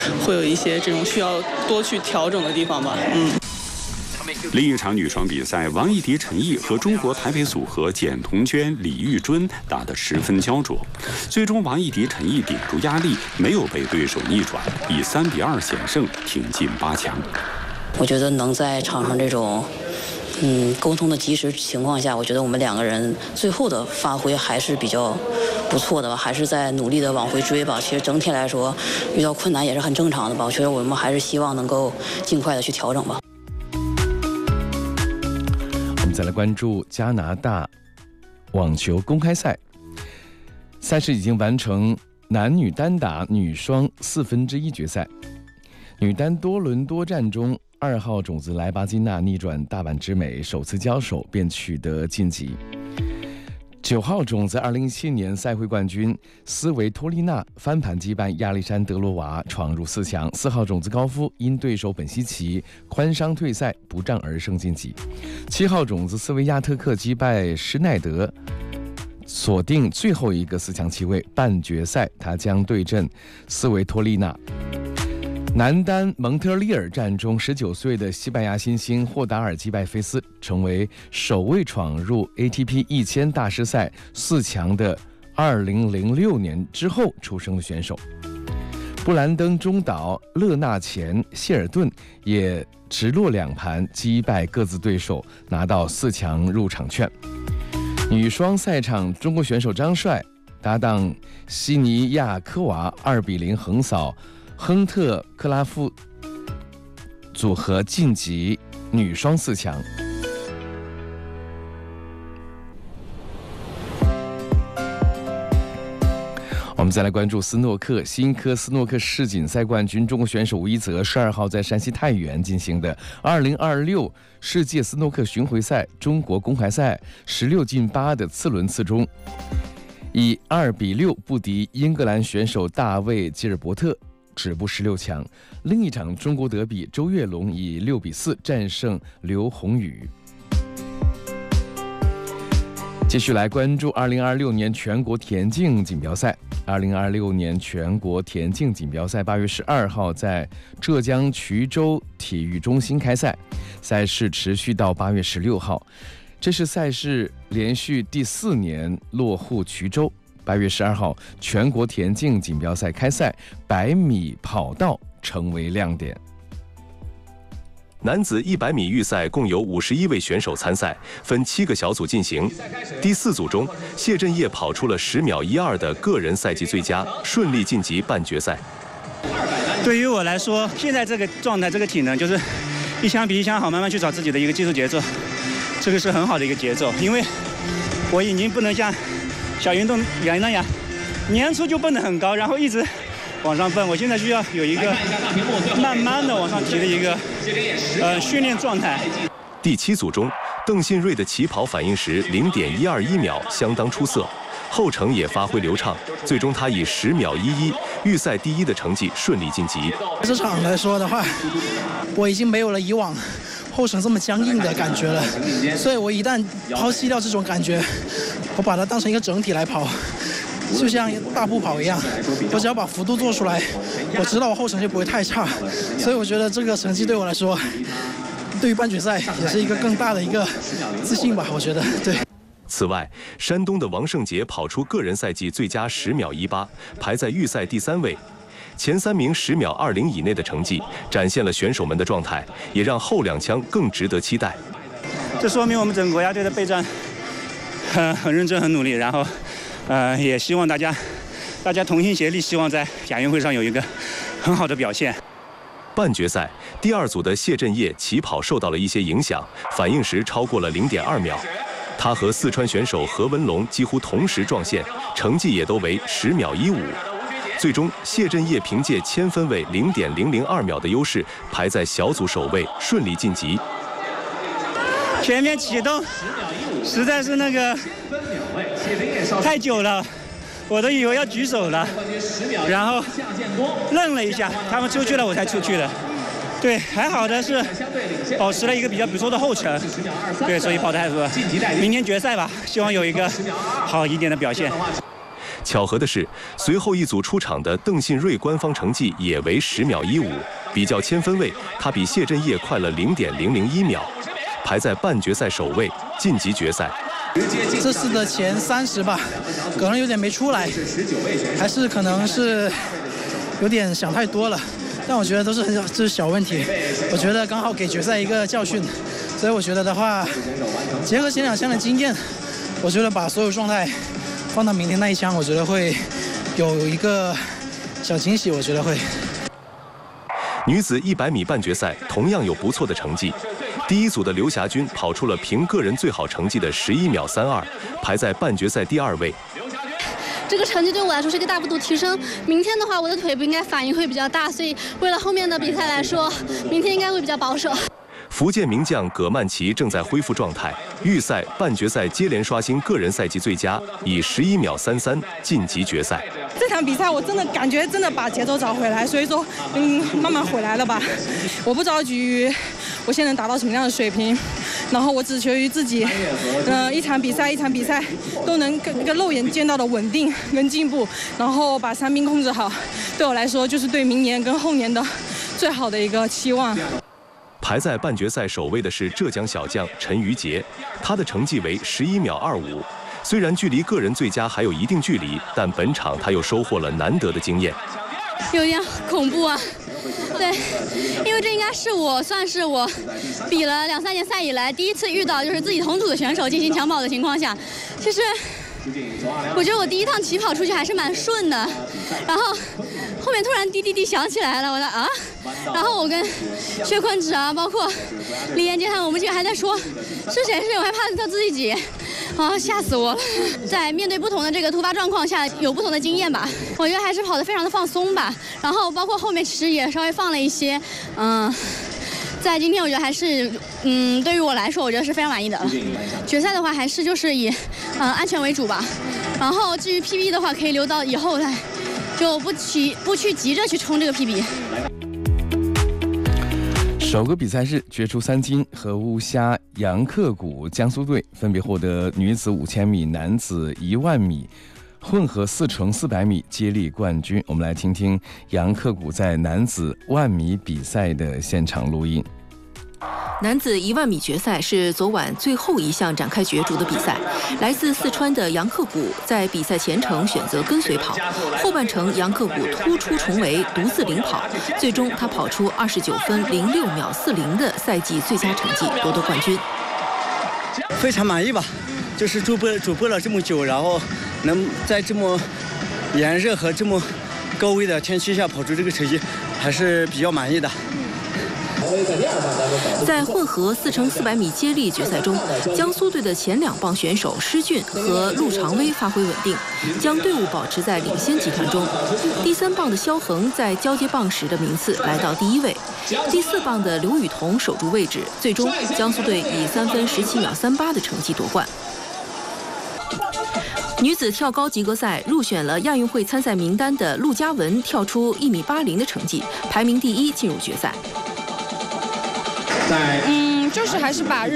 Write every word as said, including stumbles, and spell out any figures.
会有一些这种需要多去调整的地方吧。嗯。 另一场女双比赛，王艺迪、陈毅和中国台北组合简彤娟、李玉臻打得十分焦灼，最终王艺迪、陈毅顶住压力，没有被对手逆转，以三比二险胜，挺进八强。 我觉得能在场上这种。嗯，沟通的及时情况下，我觉得我们两个人最后的发挥还是比较不错的吧，还是在努力的往回追吧。其实整体来说，遇到困难也是很正常的吧。我觉得我们还是希望能够尽快的去调整吧。 我们再来关注加拿大网球公开赛，赛事已经完成男女单打女双四分之一决赛，女单多轮多战中。二号种子莱巴金娜逆转大阪直美，首次交手便取得晋级。九号种子二零一七年赛会冠军斯维托利娜翻盘击败亚历山德罗娃，闯入四强。四号种子高夫因对手本西奇髋伤退赛，不战而胜晋级。七号种子斯维亚特克击败施耐德，锁定最后一个四强席位。半决赛他将对阵斯维托利娜。男单蒙特利尔站中，十九岁的西班牙新星霍达尔击败菲斯，成为首位闯入 A T P 一千大师赛四强的二零零六年之后出生的选手。布兰登中岛、勒纳前、谢尔顿也直落两盘击败各自对手，拿到四强入场券。女双赛场，中国选手张帅搭档西尼亚科娃二比零横扫亨特克拉夫组合晋级女双四强。我们再来关注斯诺克，新科斯诺克世锦赛冠军中国选手吴一泽十二号在山西太原进行的二零二六世界斯诺克巡回赛中国公开赛十六进八的次轮次中，以二比六不敌英格兰选手大卫吉尔伯特，止步十六强。另一场中国德比，周跃龙以六比四战胜刘宏宇。继续来关注二零二六年全国田径锦标赛。二零二六年全国田径锦标赛八月十二号在浙江衢州体育中心开赛，赛事持续到八月十六号。这是赛事连续第四年落户衢州。八月十二号，全国田径锦标赛开赛，百米跑道成为亮点。 男子一百米预赛共有五十一位选手参赛，分七个小组进行。第四组中，谢震业跑出了十秒一二的个人赛季最佳，顺利晋级半决赛。 对于我来说，现在这个状态、这个体能，就是一枪比一枪好，慢慢去找自己的一个技术节奏，这个是很好的一个节奏。因为我已经不能像小运动员那样，年初就蹦得很高，然后一直往上蹦。我现在需要有一个慢慢的往上提的一个呃训练状态。 第七组中，邓信瑞的起跑反应时零点一二一秒相当出色，后程也发挥流畅，最终他以十秒一一预赛第一的成绩顺利晋级。 这场来说的话，我已经没有了以往后程这么僵硬的感觉了，所以我一旦抛弃掉这种感觉，我把它当成一个整体来跑，就像大步跑一样，我只要把幅度做出来，我知道我后程就不会太差，所以我觉得这个成绩对我来说，对于半决赛也是一个更大的一个自信吧，我觉得对。 此外，山东的王胜杰跑出个人赛季最佳十秒一八，排在预赛第三位。前三名十秒二零以内的成绩，展现了选手们的状态，也让后两枪更值得期待。 这说明我们整个国家队的备战很很认真、很努力，然后，呃，也希望大家大家同心协力，希望在亚运会上有一个很好的表现。 半决赛第二组的谢震业起跑受到了一些影响，反应时超过了零点二秒。他和四川选手何文龙几乎同时撞线，成绩也都为十秒一五。最终，谢震业凭借千分位零点零零二秒的优势，排在小组首位，顺利晋级。 前面启动实在是那个太久了，我都以为要举手了，然后愣了一下，他们出去了，我才出去的。对，还好的是保持了一个比较不错的后程，对，所以跑得还不错。明天决赛吧，希望有一个好一点的表现。 巧合的是，随后一组出场的邓信瑞官方成绩也为十秒一五，比较千分位，他比谢震业快了零点零零一秒，排在半决赛首位，晋级决赛。 这次的前三十吧，可能有点没出来，还是可能是有点想太多了。但我觉得都是很小，这是小问题。我觉得刚好给决赛一个教训，所以我觉得的话，结合前两项的经验，我觉得把所有状态放到明天那一枪，我觉得会有一个小惊喜。我觉得会。 女子一百米半决赛同样有不错的成绩。第一组的刘霞君跑出了凭个人最好成绩的十一秒三二，排在半决赛第二位。 这个成绩对我来说是一个大幅度提升。明天的话，我的腿部应该反应会比较大，所以为了后面的比赛来说，明天应该会比较保守。 福建名将葛曼棋正在恢复状态，预赛、半决赛接连刷新个人赛季最佳，以十一秒三三晋级决赛。 这场比赛我真的感觉真的把节奏找回来，所以说，嗯，慢慢回来了吧。我不着急于我现在能达到什么样的水平，然后我只求于自己，呃，一场比赛一场比赛都能跟跟肉眼见到的稳定跟进步，然后把伤病控制好，对我来说就是对明年跟后年的最好的一个期望。 排在半决赛首位的是浙江小将陈瑜杰，他的成绩为十一秒二五。虽然距离个人最佳还有一定距离，但本场他又收获了难得的经验。 有点恐怖啊，对，因为这应该是我算是我比了两三年赛以来第一次遇到就是自己同组的选手进行抢跑的情况下，其实我觉得我第一趟起跑出去还是蛮顺的，然后后面突然滴滴滴响起来了，我说啊，然后我跟薛坤芷啊，包括李彦杰他们，我们几个还在说是谁是谁，我还怕他自己挤。啊，吓死我了！在面对不同的这个突发状况下，有不同的经验吧。我觉得还是跑得非常的放松吧。然后包括后面其实也稍微放了一些，嗯、呃，在今天我觉得还是，嗯，对于我来说，我觉得是非常满意的。决赛的话，还是就是以，嗯、呃，安全为主吧。然后至于 P B 的话，可以留到以后来，就不去不去急着去冲这个 P B。 首个比赛日决出三金和乌虾杨克谷江苏队分别获得女子五千米、男子一万米、混合四乘四百米接力冠军。我们来听听杨克谷在男子万米比赛的现场录音。 男子一万米决赛是昨晚最后一项展开角逐的比赛。来自四川的杨克谷在比赛前程选择跟随跑，后半程杨克谷突出重围，独自领跑，最终他跑出二十九分零六秒四零的赛季最佳成绩，夺得冠军。 非常满意吧，就是主播主播了这么久，然后能在这么炎热和这么高温的天气下跑出这个成绩，还是比较满意的。 在混合四乘四百米接力决赛中，江苏队的前两棒选手施俊和陆长威发挥稳定，将队伍保持在领先集团中。第三棒的肖恒在交接棒时的名次来到第一位，第四棒的刘雨桐守住位置，最终江苏队以三分十七秒三八的成绩夺冠。女子跳高及格赛入选了亚运会参赛名单的陆嘉文跳出一米八零的成绩，排名第一进入决赛。 嗯，就是还是把日